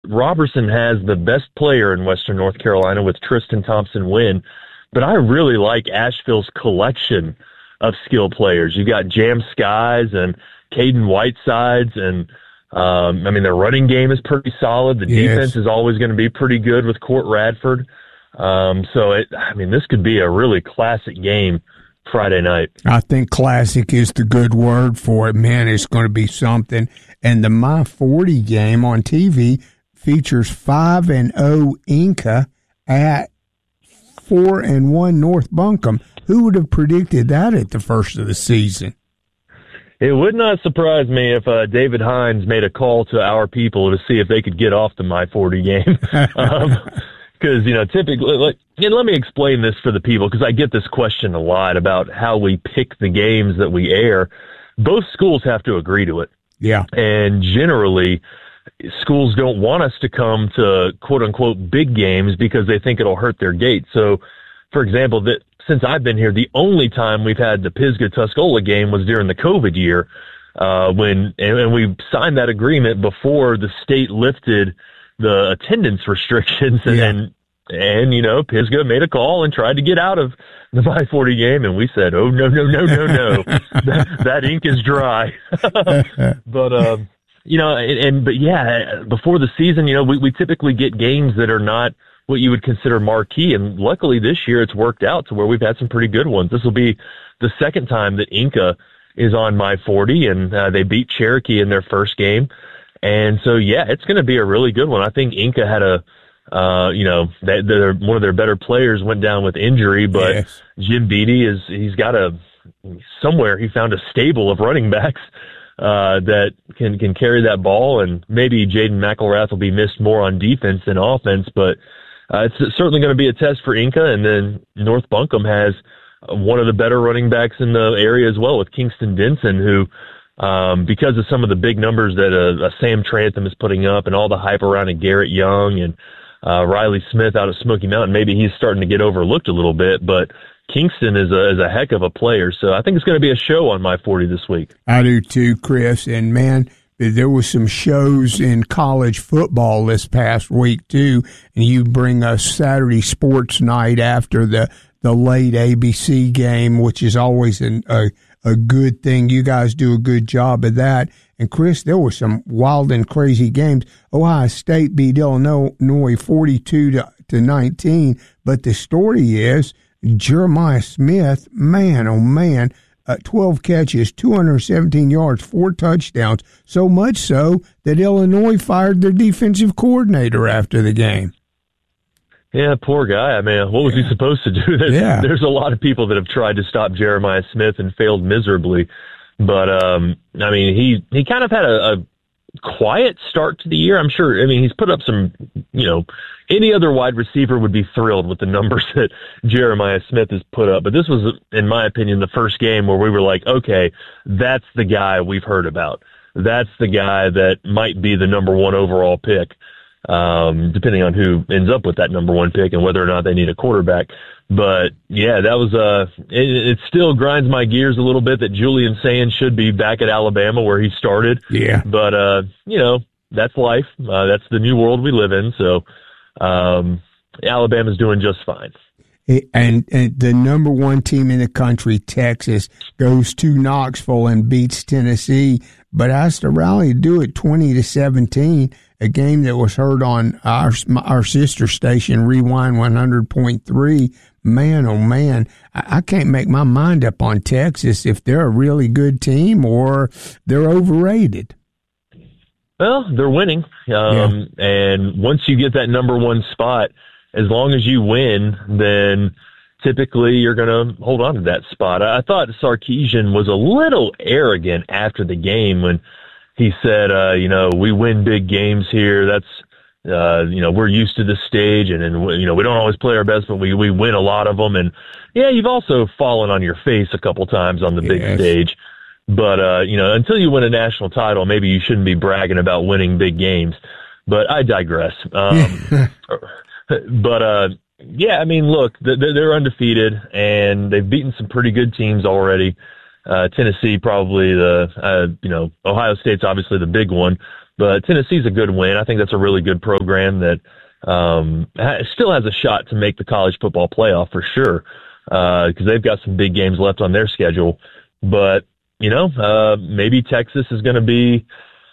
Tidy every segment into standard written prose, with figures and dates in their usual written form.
Robertson has the best player in Western North Carolina with Tristan Thompson-Wynn, but I really like Asheville's collection of skill players. You got Jam Skies and Caden Whitesides, and their running game is pretty solid. The defense is always going to be pretty good with Court Radford. This could be a really classic game Friday night. I think classic is the good word for it. Man, it's going to be something. And the My 40 game on TV features 5-0 Inca at 4-1 North Buncombe. Who would have predicted that at the first of the season? It would not surprise me if David Hines made a call to our people to see if they could get off the My 40 game. Because, typically, let me explain this for the people, because I get this question a lot about how we pick the games that we air. Both schools have to agree to it. Yeah. And generally, schools don't want us to come to quote-unquote big games because they think it'll hurt their gate. So, for example, since I've been here, the only time we've had the Pisgah-Tuscola game was during the COVID year, and we signed that agreement before the state lifted the attendance restrictions, and Pisgah made a call and tried to get out of the My 40 game, and we said, oh, no, that ink is dry. But before the season, we typically get games that are not what you would consider marquee, and luckily this year it's worked out to where we've had some pretty good ones. This will be the second time that Inca is on My 40, and they beat Cherokee in their first game. And so, it's going to be a really good one. I think Inca had one of their better players went down with injury, but Jim Beattie he found a stable of running backs that can carry that ball, and maybe Jaden McElrath will be missed more on defense than offense, but it's certainly going to be a test for Inca. And then North Buncombe has one of the better running backs in the area as well, with Kingston Denson, who because of some of the big numbers that Sam Trantham is putting up and all the hype around Garrett Young and Riley Smith out of Smoky Mountain, maybe he's starting to get overlooked a little bit, but Kingston is a heck of a player. So I think it's going to be a show on My 40 this week. I do too, Chris. And man, there was some shows in college football this past week too. And you bring us Saturday sports night after the late ABC game, which is always a good thing. You guys do a good job of that. And Chris, there were some wild and crazy games. Ohio State beat Illinois 42-19. But the story is Jeremiah Smith, man, oh man, 12 catches, 217 yards, 4 touchdowns. So much so that Illinois fired their defensive coordinator after the game. Yeah, poor guy. I mean, what was he supposed to do? There's a lot of people that have tried to stop Jeremiah Smith and failed miserably. But, he kind of had a quiet start to the year. I'm sure, he's put up some, any other wide receiver would be thrilled with the numbers that Jeremiah Smith has put up. But this was, in my opinion, the first game where we were like, okay, that's the guy we've heard about. That's the guy that might be the number one overall pick. Depending on who ends up with that number one pick and whether or not they need a quarterback. But that was it still grinds my gears a little bit that Julian Sands should be back at Alabama where he started. Yeah. But that's life. That's the new world we live in. So Alabama's doing just fine. And the number one team in the country, Texas, goes to Knoxville and beats Tennessee, but has to rally to do it 20-17. A game that was heard on our sister station, Rewind 100.3. Man, oh man, I can't make my mind up on Texas if they're a really good team or they're overrated. Well, they're winning, and once you get that number one spot, as long as you win, then typically you're going to hold on to that spot. I thought Sarkisian was a little arrogant after the game when he said, we win big games here. That's, we're used to this stage, and we don't always play our best, but we win a lot of them. And you've also fallen on your face a couple times on the big stage. But, until you win a national title, maybe you shouldn't be bragging about winning big games. But I digress. Look, they're undefeated, and they've beaten some pretty good teams already. Tennessee, probably Ohio State's obviously the big one, But Tennessee's a good win. I think that's a really good program that still has a shot to make the college football playoff for sure, because they've got some big games left on their schedule. But, maybe Texas is going to be,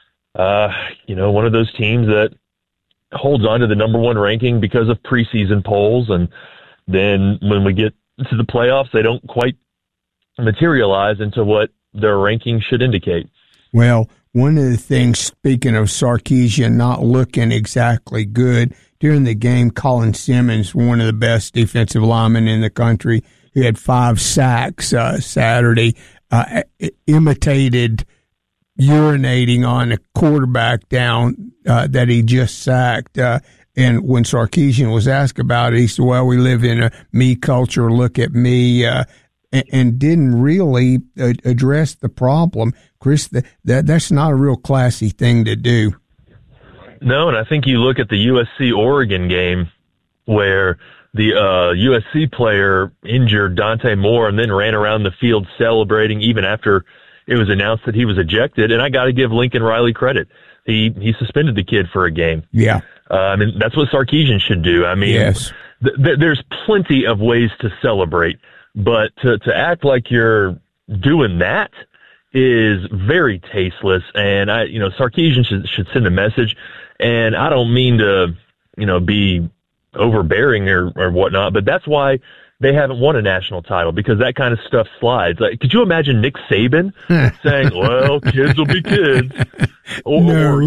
one of those teams that holds on to the number one ranking because of preseason polls. And then when we get to the playoffs, they don't quite materialize into what their ranking should indicate. Well, one of the things, speaking of Sarkisian not looking exactly good, during the game, Colin Simmons, one of the best defensive linemen in the country, who had 5 sacks Saturday, imitated urinating on a quarterback down that he just sacked. And when Sarkisian was asked about it, he said, well, we live in a me culture, look at me, and didn't really address the problem. Chris, that's not a real classy thing to do. No, and I think you look at the USC-Oregon game where the USC player injured Dante Moore and then ran around the field celebrating even after it was announced that he was ejected. And I got to give Lincoln Riley credit. He suspended the kid for a game. Yeah. That's what Sarkisian should do. Yes. There's plenty of ways to celebrate, but to act like you're doing that is very tasteless. And Sarkisian should send a message. And I don't mean to, be overbearing or whatnot, but that's why they haven't won a national title, because that kind of stuff slides. Like, could you imagine Nick Saban saying, well, kids will be kids? Or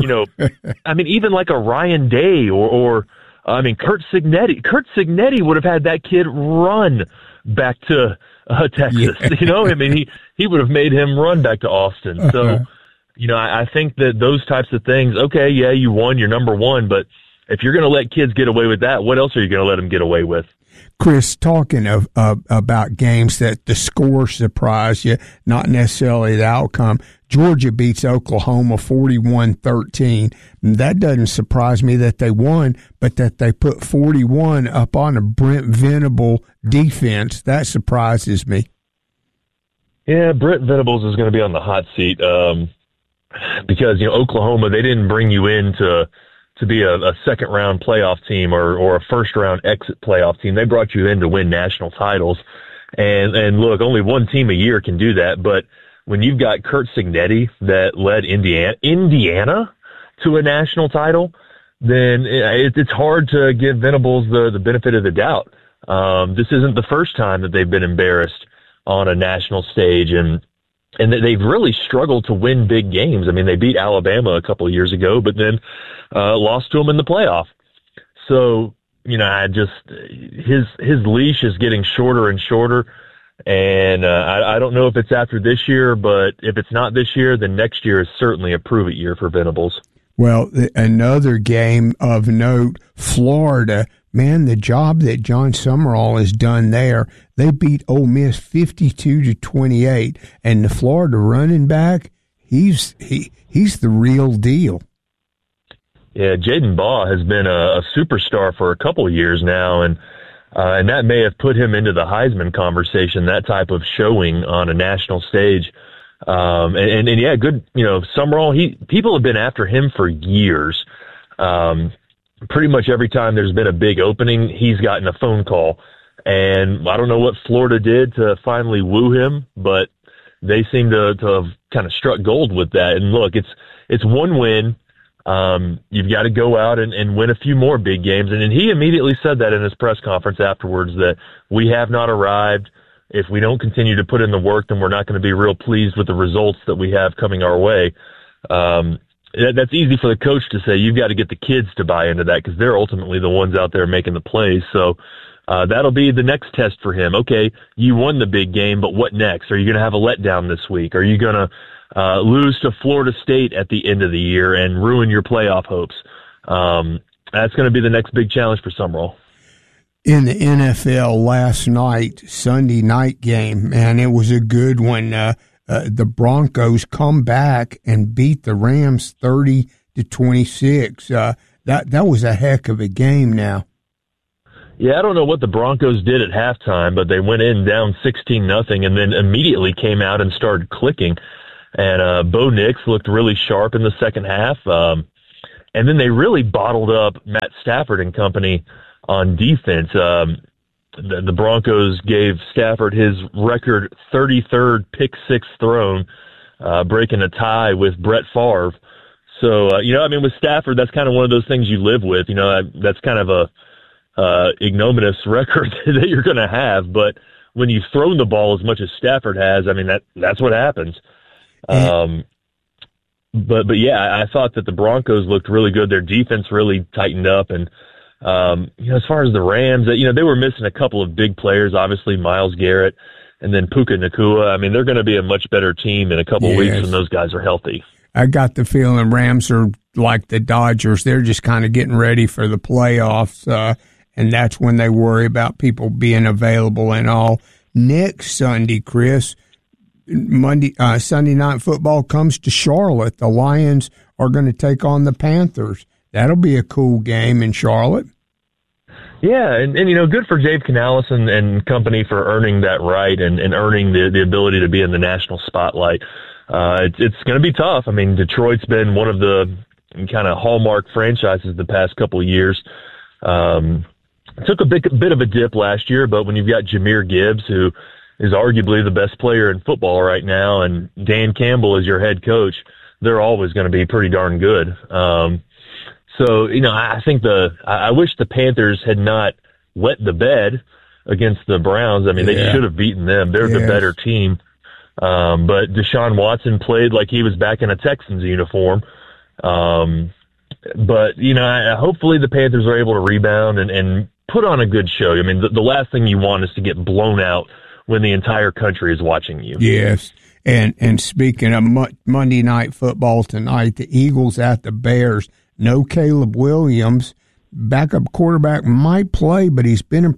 even like a Ryan Day or Curt Cignetti. Curt Cignetti would have had that kid run back to Texas. Yeah. He would have made him run back to Austin. So, I think that those types of things, okay, yeah, you won, you're number one, but if you're going to let kids get away with that, what else are you going to let them get away with? Chris, talking about games that the score surprised you, not necessarily the outcome, Georgia beats Oklahoma 41-13. That doesn't surprise me that they won, but that they put 41 up on a Brent Venable defense, that surprises me. Yeah, Brent Venables is going to be on the hot seat because, Oklahoma, they didn't bring you in to be a second-round playoff team or a first-round exit playoff team. They brought you in to win national titles. And look, only one team a year can do that. But when you've got Curt Cignetti that led Indiana to a national title, then it's hard to give Venables the benefit of the doubt. This isn't the first time that they've been embarrassed on a national stage, and they've really struggled to win big games. I mean, they beat Alabama a couple of years ago, but then lost to them in the playoff. So, his leash is getting shorter and shorter, and I don't know if it's after this year, but if it's not this year, then next year is certainly a prove-it year for Venables. Well, another game of note, Florida. Man, the job that John Summerall has done there, they beat Ole Miss 52-28, and the Florida running back, he's the real deal. Yeah, Jaden Baugh has been a superstar for a couple of years now, and that may have put him into the Heisman conversation, that type of showing on a national stage. And yeah, good, Summerall, people have been after him for years. Pretty much every time there's been a big opening, he's gotten a phone call. And I don't know what Florida did to finally woo him, but they seem to have kind of struck gold with that. And look, it's one win. You've got to go out and win a few more big games. And he immediately said that in his press conference afterwards, that we have not arrived. If we don't continue to put in the work, then we're not going to be real pleased with the results that we have coming our way. That's easy for the coach to say. You've got to get the kids to buy into that, because they're ultimately the ones out there making the plays. So that'll be the next test for him. Okay, you won the big game, but what next? Are you going to have a letdown this week? Are you going to lose to Florida State at the end of the year and ruin your playoff hopes? That's going to be the next big challenge for Summerall. In the NFL last night, Sunday night game, man, it was a good one. The Broncos come back and beat the Rams 30-26. That was a heck of a game now. Yeah, I don't know what the Broncos did at halftime, but they went in down 16-0 and then immediately came out and started clicking. And Bo Nix looked really sharp in the second half. And then they really bottled up Matt Stafford and company on defense. The Broncos gave Stafford his record 33rd pick six thrown, breaking a tie with Brett Favre. So, with Stafford, that's kind of one of those things you live with. That's kind of a ignominious record that you're going to have. But when you've thrown the ball as much as Stafford has, that's what happens. But yeah, I thought that the Broncos looked really good. Their defense really tightened up. And, as far as the Rams, they were missing a couple of big players, obviously Myles Garrett and then Puka Nacua. They're going to be a much better team in a couple of weeks when those guys are healthy. I got the feeling Rams are like the Dodgers. They're just kind of getting ready for the playoffs, and that's when they worry about people being available and all. Next Sunday, Chris, Sunday Night Football comes to Charlotte. The Lions are going to take on the Panthers. That'll be a cool game in Charlotte. Yeah, and good for Dave Canales and company for earning that right and earning the ability to be in the national spotlight. It's going to be tough. Detroit's been one of the kind of hallmark franchises the past couple of years. Took a bit of a dip last year, but when you've got Jahmyr Gibbs, who is arguably the best player in football right now, and Dan Campbell is your head coach, they're always going to be pretty darn good. So, I think I wish the Panthers had not wet the bed against the Browns. They should have beaten them. They're the better team. But Deshaun Watson played like he was back in a Texans uniform. But, hopefully the Panthers are able to rebound and put on a good show. The last thing you want is to get blown out when the entire country is watching you. Yes. And speaking of Monday Night Football tonight, the Eagles at the Bears. No Caleb Williams. Backup quarterback might play, but he's been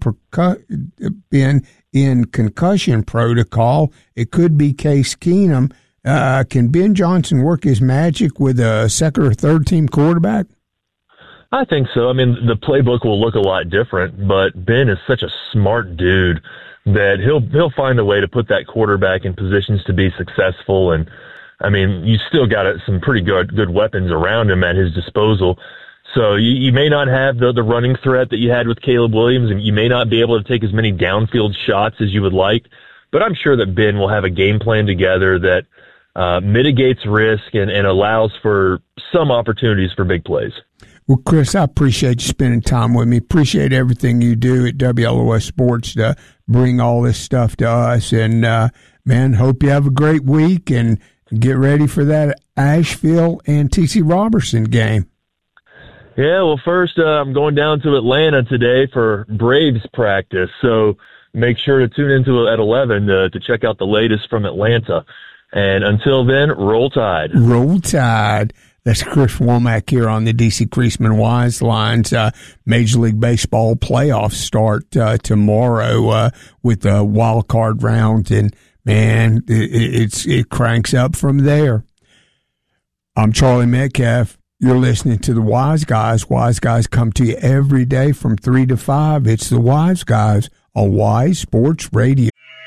in concussion protocol. It could be Case Keenum. Can Ben Johnson work his magic with a second or third team quarterback? I think so. The playbook will look a lot different, but Ben is such a smart dude that he'll find a way to put that quarterback in positions to be successful. And you still got some pretty good weapons around him at his disposal. So you may not have the running threat that you had with Caleb Williams, and you may not be able to take as many downfield shots as you would like. But I'm sure that Ben will have a game plan together that mitigates risk and allows for some opportunities for big plays. Well, Chris, I appreciate you spending time with me. Appreciate everything you do at WLOS Sports to bring all this stuff to us. And, man, hope you have a great week and get ready for that Asheville and T.C. Robertson game. Yeah, well, first, I'm going down to Atlanta today for Braves practice. So make sure to tune into it at 11 to check out the latest from Atlanta. And until then, roll tide. Roll tide. That's Chris Womack here on the D.C. Creasman Wise Lines. Major League Baseball playoffs start tomorrow with the wild card round, and man, it cranks up from there. I'm Charlie Metcalf. You're listening to the Wise Guys. Wise Guys come to you every day from 3 to 5. It's the Wise Guys on Wise Sports Radio.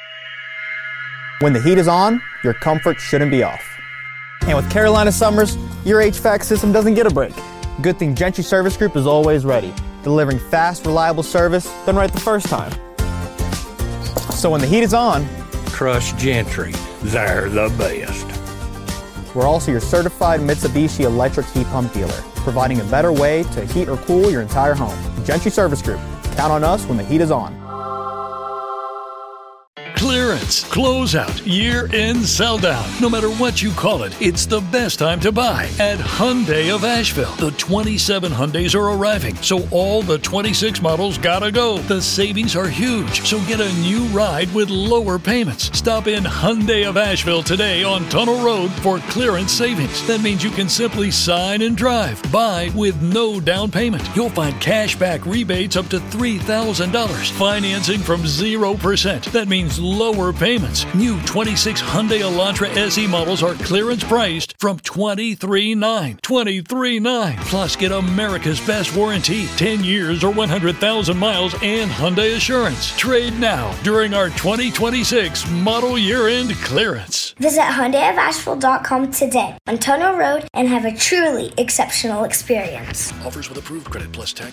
When the heat is on, your comfort shouldn't be off. And with Carolina summers, your HVAC system doesn't get a break. Good thing Gentry Service Group is always ready, delivering fast, reliable service done right the first time. So when the heat is on, trust Gentry. They're the best. We're also your certified Mitsubishi electric heat pump dealer, providing a better way to heat or cool your entire home. Gentry Service Group. Count on us when the heat is on. Clearance, closeout, year-end sell-down. No matter what you call it, it's the best time to buy at Hyundai of Asheville. The 27 Hyundais are arriving, so all the 26 models gotta go. The savings are huge, so get a new ride with lower payments. Stop in Hyundai of Asheville today on Tunnel Road for clearance savings. That means you can simply sign and drive. Buy with no down payment. You'll find cash back rebates up to $3,000. Financing from 0%. That means lower payments. New 26 Hyundai Elantra SE models are clearance priced from $23,900. $23,900. Plus, get America's best warranty, 10 years or 100,000 miles, and Hyundai Assurance. Trade now during our 2026 model year-end clearance. Visit HyundaiofAsheville.com today on Tunnel Road and have a truly exceptional experience. Offers with approved credit plus tax